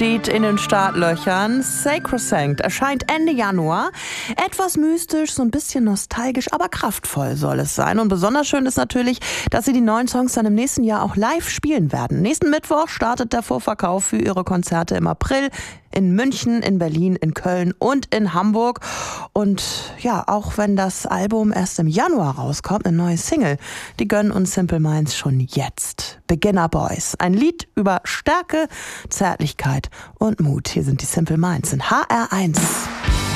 steht in den Startlöchern. Sacrosanct erscheint Ende Januar. Etwas mystisch, so ein bisschen nostalgisch, aber kraftvoll soll es sein. Und besonders schön ist natürlich, dass sie die neuen Songs dann im nächsten Jahr auch live spielen werden. Nächsten Mittwoch startet der Vorverkauf für ihre Konzerte im April in München, in Berlin, in Köln und in Hamburg. Und ja, auch wenn das Album erst im Januar rauskommt, eine neue Single, die gönnen uns Simple Minds schon jetzt. Beginner Boys, ein Lied über Stärke, Zärtlichkeit und Mut. Hier sind die Simple Minds in HR1.